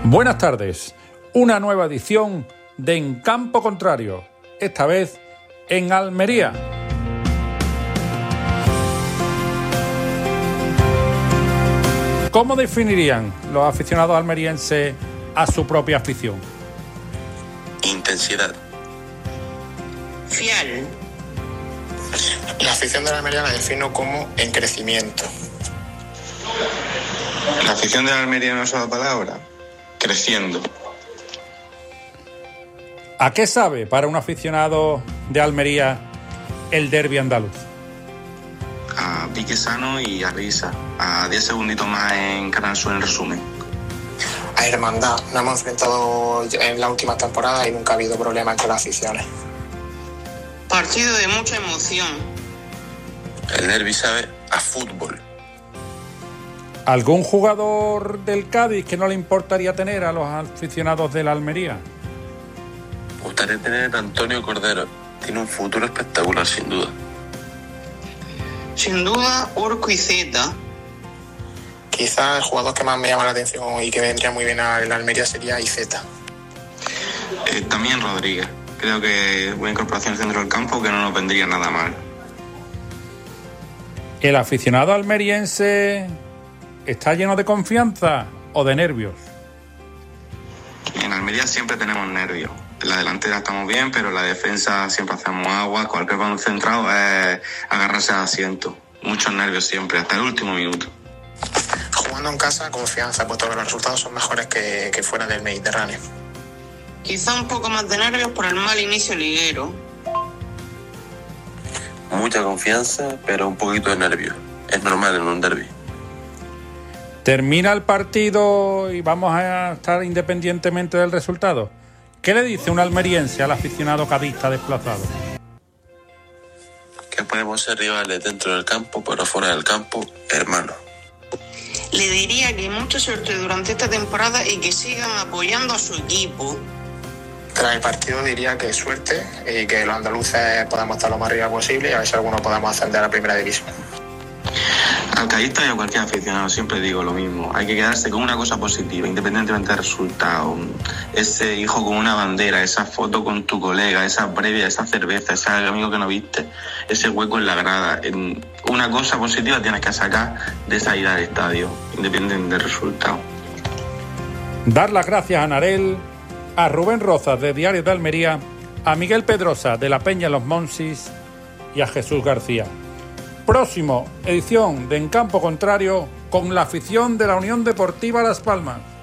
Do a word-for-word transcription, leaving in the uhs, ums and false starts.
Buenas tardes, una nueva edición de En Campo Contrario, esta vez en Almería. ¿Cómo definirían los aficionados almerienses a su propia afición? Intensidad. Fiel. La afición de la Almería la defino como en crecimiento. La afición de la Almería, en una sola palabra, creciendo. ¿A qué sabe para un aficionado de Almería el derbi andaluz? A pique sano y a risa. A diez segunditos más en Canal Sur en resumen. A hermandad. Nos hemos enfrentado en la última temporada y nunca ha habido problema entre las aficiones. Partido de mucha emoción. El derbi sabe a fútbol. ¿Algún jugador del Cádiz que no le importaría tener a los aficionados de la Almería? Me gustaría tener a Antonio Cordero. Tiene un futuro espectacular, sin duda. Sin duda, Urco y Zeta. Quizás el jugador que más me llama la atención y que vendría muy bien a la Almería sería Iceta. Eh, también Rodríguez. Creo que buena incorporación al centro del campo que no nos vendría nada mal. ¿El aficionado almeriense está lleno de confianza o de nervios? En Almería siempre tenemos nervios. En la delantera estamos bien, pero en la defensa siempre hacemos agua. Cualquier balón centrado es agarrarse al asiento. Muchos nervios siempre, hasta el último minuto. Jugando en casa, confianza, puesto que los resultados son mejores que, que fuera del Mediterráneo. Quizá un poco más de nervios por el mal inicio liguero. Mucha confianza, pero un poquito de nervios. Es normal en un derbi. ¿Termina el partido y vamos a estar independientemente del resultado? ¿Qué le dice un almeriense al aficionado cadista desplazado? Que podemos ser rivales dentro del campo, pero fuera del campo, hermanos. Le diría que mucha suerte durante esta temporada y que sigan apoyando a su equipo. Tras el partido diría que suerte y que los andaluces podamos estar lo más arriba posible y a ver si algunos podemos ascender a la primera división. Al cadista y a cualquier aficionado siempre digo lo mismo. Hay que quedarse con una cosa positiva, independientemente del resultado. Ese hijo con una bandera, esa foto con tu colega, esa previa, esa cerveza, ese amigo que no viste, ese hueco en la grada. Una cosa positiva tienes que sacar de esa ida al estadio, independientemente del resultado. Dar las gracias a Narel, a Rubén Rozas de Diario de Almería, a Miguel Pedrosa de la Peña Los Monsis y a Jesús García. Próximo edición de En Campo Contrario con la afición de la Unión Deportiva Las Palmas.